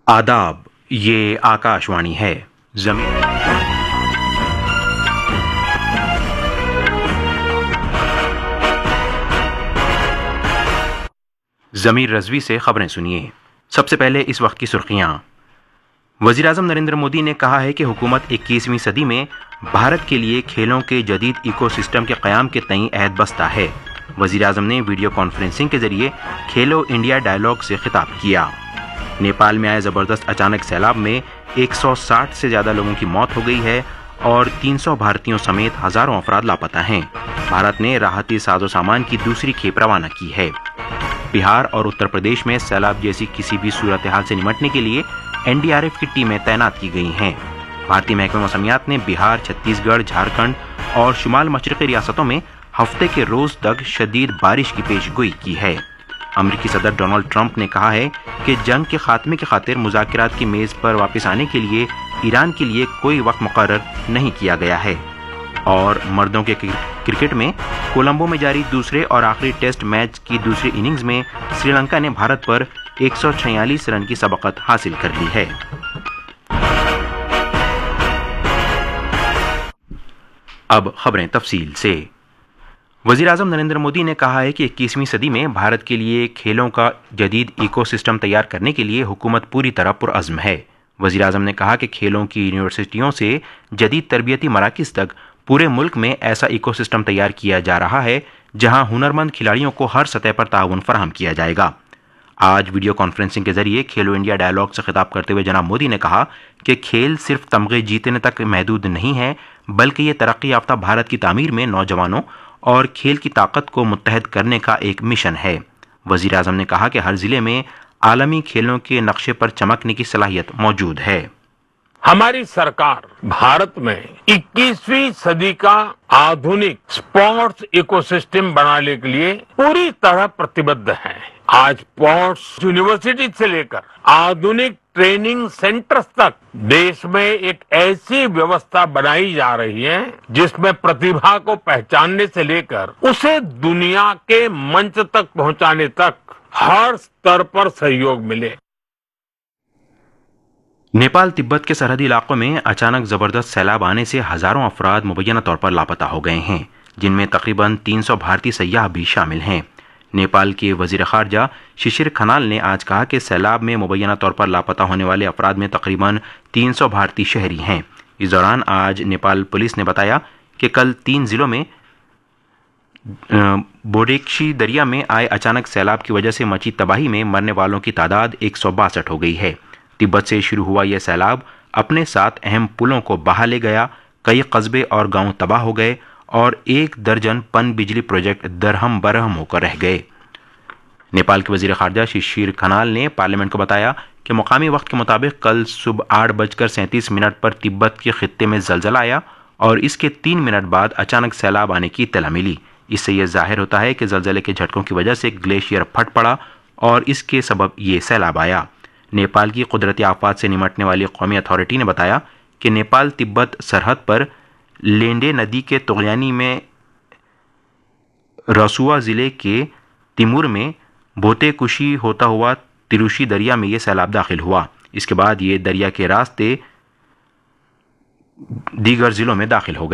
आदाब, ये आकाशवाणी है। ज़मीर रज़वी से खबरें सुनिए। सबसे पहले इस वक्त की सुर्खियां। वज़ीर-ए-आज़म नरेंद्र मोदी ने कहा है कि हुकूमत 21वीं सदी में भारत के लिए खेलों के जदीद इकोसिस्टम के क़याम के तईं अहद बस्ता है। वज़ीर-ए-आज़म ने वीडियो कॉन्फ्रेंसिंग के जरिए खेलो इंडिया डायलॉग से खिताब किया। नेपाल में आए ज़बरदस्त अचानक सैलाब में 160 से ज़्यादा लोगों की मौत हो गई है और 300 भारतीयों समेत हज़ारों अफराद लापता हैं। भारत ने राहती साजो सामान की दूसरी खेप रवाना की है। बिहार और उत्तर प्रदेश में सैलाब जैसी किसी भी सूरत हाल से निपटने के लिए एनडीआरएफ की टीमें तैनात की गई हैं। भारतीय महकमे मौसमियात ने बिहार, छत्तीसगढ़, झारखंड और शुमाल मशरक़ी रियासतों में हफ्ते के रोज तक शदीद बारिश की पेशगोई की है। अमेरिकी सदर डोनाल्ड ट्रंप ने कहा है कि जंग के खात्मे की खातिर मुज़ाकरात की मेज़ पर वापस आने के लिए ईरान के लिए कोई वक्त मुकर्रर नहीं किया गया है। और मर्दों के क्रिकेट में कोलंबो में जारी दूसरे और आखिरी टेस्ट मैच की दूसरी इनिंग्स में श्रीलंका ने भारत पर 146 रन की सबकत हासिल कर ली है। अब खबरें तफसील से। वज़ीर-ए-आज़म नरेंद्र मोदी ने कहा है कि 21वीं सदी में भारत के लिए खेलों का जदीद इकोसिस्टम तैयार करने के लिए हुकूमत पूरी तरह पुरअज़्म है। वज़ीर-ए-आज़म ने कहा कि खेलों की यूनिवर्सिटियों से जदीद तरबियती मराकिज़ तक पूरे मुल्क में ऐसा इकोसिस्टम तैयार किया जा रहा है जहां हुनरमंद खिलाड़ियों को हर सतह पर ताउन फराहम किया जाएगा। आज वीडियो कॉन्फ्रेंसिंग के जरिए खेलो इंडिया डायलॉग से खिताब करते हुए जनाब मोदी ने कहा कि खेल सिर्फ तमगे जीतने तक महदूद नहीं है, बल्कि ये तरक्की याफ्ता भारत की तामीर में नौजवानों और खेल की ताकत को मुत्तहद करने का एक मिशन है। वज़ीर-ए-आज़म ने कहा कि हर जिले में आलमी खेलों के नक्शे पर चमकने की सलाहियत मौजूद है। हमारी सरकार भारत में 21वीं सदी का आधुनिक स्पोर्ट्स इकोसिस्टम बनाने के लिए पूरी तरह प्रतिबद्ध है। आज स्पोर्ट्स यूनिवर्सिटी से लेकर आधुनिक ट्रेनिंग सेंटर्स तक देश में एक ऐसी व्यवस्था बनाई जा रही है जिसमें प्रतिभा को पहचानने से लेकर उसे दुनिया के मंच तक पहुंचाने तक हर स्तर पर सहयोग मिले। नेपाल तिब्बत के सरहदी इलाकों में अचानक जबरदस्त सैलाब आने से हजारों अफराद मुबैना तौर पर लापता हो गए हैं, जिनमें तकरीबन 300 भारतीय सयाह भी शामिल हैं। नेपाल के वजीर खारजा शिशिर खनाल ने आज कहा कि सैलाब में मुबैना तौर पर लापता होने वाले अफराद में तकरीबन 300 भारतीय शहरी हैं। इस दौरान आज नेपाल पुलिस ने बताया कि कल 3 जिलों में बोडेक्शी दरिया में आए अचानक सैलाब की वजह से मची तबाही में मरने वालों की तादाद 162 हो गई है। तिब्बत से शुरू हुआ यह सैलाब अपने साथ अहम पुलों को बहा ले गया, कई कस्बे और गांव तबाह हो गए और 1 दर्जन पन बिजली प्रोजेक्ट दरहम बरहम होकर रह गए। नेपाल के वजीर खारजा शिशिर खनाल ने पार्लियामेंट को बताया कि मुकामी वक्त के मुताबिक कल सुबह 8:37 पर तिब्बत के खित्ते में जलजला आया और इसके 3 मिनट बाद अचानक सैलाब आने की इत्तला मिली। इससे यह जाहिर होता है कि जलजले के झटकों की वजह से ग्लेशियर फट पड़ा और इसके सबब ये सैलाब आया। नेपाल की कुदरती आफात से निमटने वाली कौमी अथॉरिटी ने बताया कि नेपाल तिब्बत सरहद पर लेंडे नदी के तुगलियानी में रसुआ जिले के तिमूर में बोतेकुशी होता हुआ तिरुशी दरिया में यह सैलाब दाखिल हुआ। इसके बाद ये दरिया के रास्ते दीगर जिलों में दाखिल हो गए।